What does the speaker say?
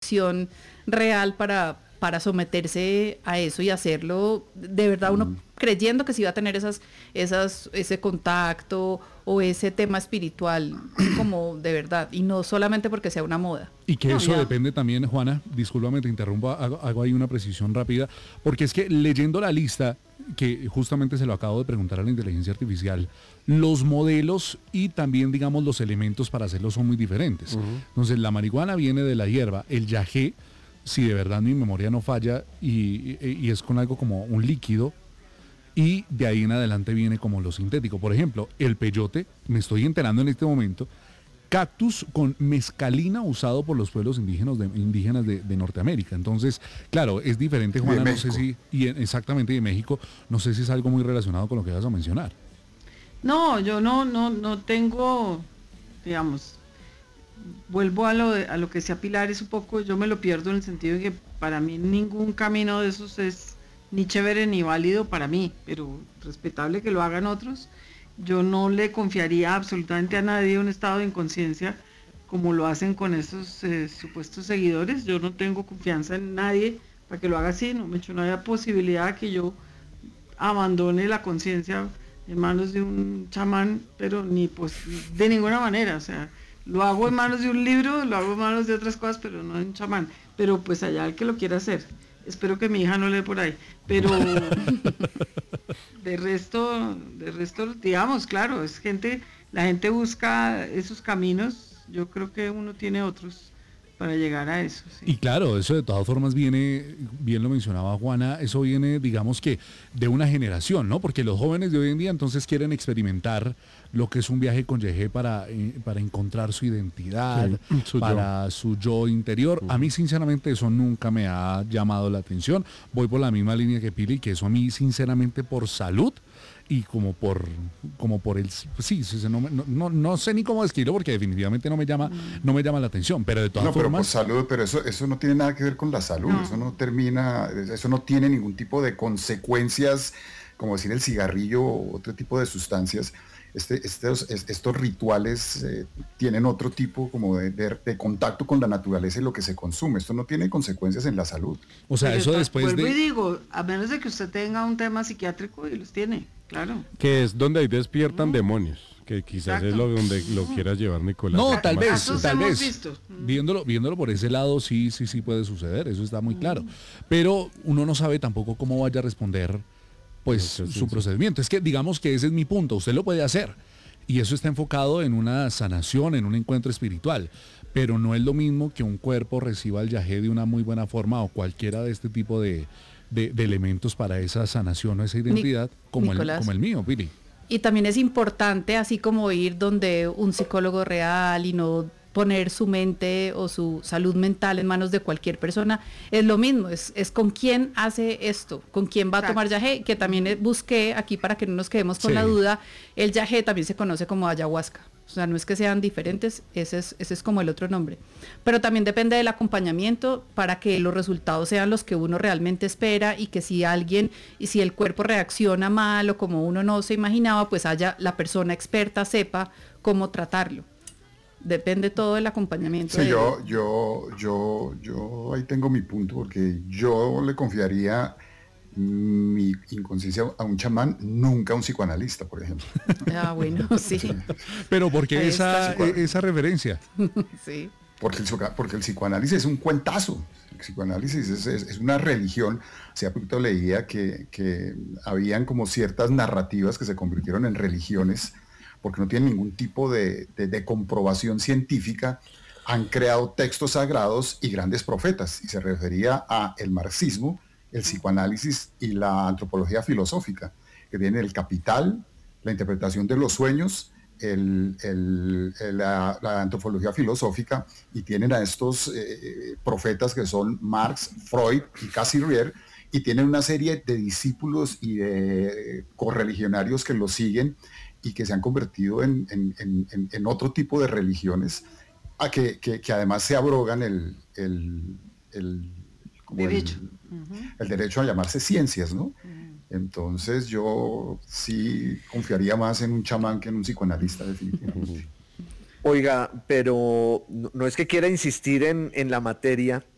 acción real para someterse a eso y hacerlo de verdad uno creyendo que sí va a tener ese contacto o ese tema espiritual como de verdad y no solamente porque sea una moda. Y que No, eso ya. depende también, Juana, discúlpame, te interrumpo, hago ahí una precisión rápida, porque es que leyendo la lista, que justamente se lo acabo de preguntar a la inteligencia artificial, los modelos y también, digamos, los elementos para hacerlo son muy diferentes. Entonces, la marihuana viene de la hierba, el yagé, si de verdad mi memoria no falla, y es con algo como un líquido, y de ahí en adelante viene como lo sintético. Por ejemplo, el peyote, me estoy enterando en este momento, cactus con mezcalina usado por los pueblos indígenas de Norteamérica. Entonces, claro, es diferente, Juana, no sé si, exactamente de México, no sé si es algo muy relacionado con lo que vas a mencionar. No, yo no tengo, digamos, vuelvo a lo que sea Pilares un poco, yo me lo pierdo en el sentido de que para mí ningún camino de esos es ni chévere ni válido para mí, pero respetable que lo hagan otros. Yo no le confiaría absolutamente a nadie un estado de inconsciencia como lo hacen con esos supuestos seguidores. Yo no tengo confianza en nadie para que lo haga así, no haya posibilidad que yo abandone la conciencia en manos de un chamán, pero ni pues de ninguna manera, o sea, lo hago en manos de un libro, lo hago en manos de otras cosas, pero no de un chamán, pero pues allá el que lo quiera hacer. Espero que mi hija no lee por ahí, pero de resto, digamos, claro, la gente busca esos caminos, yo creo que uno tiene otros para llegar a eso. Sí. Y claro, eso de todas formas viene, bien lo mencionaba Juana, eso viene, digamos que, de una generación, ¿no? Porque los jóvenes de hoy en día entonces quieren experimentar lo que es un viaje con Yehé para encontrar su identidad, sí, para su yo interior. A mí, sinceramente, eso nunca me ha llamado la atención. Voy por la misma línea que Pili, que eso a mí, sinceramente, por salud y como por el sí, no sé ni cómo describirlo porque definitivamente no me llama la atención, pero de todas pero por formas salud, pero eso no tiene nada que ver con la salud, eso no tiene ningún tipo de consecuencias, como decir el cigarrillo o otro tipo de sustancias. Estos rituales tienen otro tipo como de contacto con la naturaleza y lo que se consume. Esto no tiene consecuencias en la salud. O sea, Pero eso después vuelvo de y digo, a menos de que usted tenga un tema psiquiátrico y los tiene, claro. Que es donde ahí despiertan demonios, que quizás es Exacto. donde lo quiera llevar Nicolás. no, tal vez, Casos tal hemos vez. visto. Viéndolo por ese lado, sí puede suceder, eso está muy claro. Pero uno no sabe tampoco cómo vaya a responder pues su procedimiento. Es que digamos que ese es mi punto, usted lo puede hacer. Y eso está enfocado en una sanación, en un encuentro espiritual. Pero no es lo mismo que un cuerpo reciba el yagé de una muy buena forma o cualquiera de este tipo de elementos para esa sanación o esa identidad como el mío, Pili. Y también es importante, así como ir donde un psicólogo real y no poner su mente o su salud mental en manos de cualquier persona, es lo mismo, es con quién hace esto, con quién va a tomar yagé, que también busqué aquí para que no nos quedemos con la duda, el yagé también se conoce como ayahuasca. O sea, no es que sean diferentes, ese es como el otro nombre. Pero también depende del acompañamiento para que los resultados sean los que uno realmente espera y que si el cuerpo reacciona mal o como uno no se imaginaba, pues haya la persona experta, sepa cómo tratarlo. Depende todo del acompañamiento. Sí, yo ahí tengo mi punto, porque yo le confiaría mi inconsciencia a un chamán, nunca a un psicoanalista, por ejemplo. Ah, bueno, sí. Pero ¿por qué Ahí esa referencia? Sí. Porque el psicoanálisis es un cuentazo. El psicoanálisis es una religión. Hace poquito leía que habían como ciertas narrativas que se convirtieron en religiones porque no tienen ningún tipo de comprobación científica. Han creado textos sagrados y grandes profetas, y se refería a el marxismo, el psicoanálisis y la antropología filosófica, que tienen el capital, la interpretación de los sueños, la antropología filosófica, y tienen a estos profetas que son Marx, Freud y Cassirer, y tienen una serie de discípulos y de correligionarios que los siguen y que se han convertido en otro tipo de religiones, a que además se abrogan el derecho a llamarse ciencias, ¿no? Entonces yo sí confiaría más en un chamán que en un psicoanalista, definitivamente. Oiga, pero no es que quiera insistir en la materia,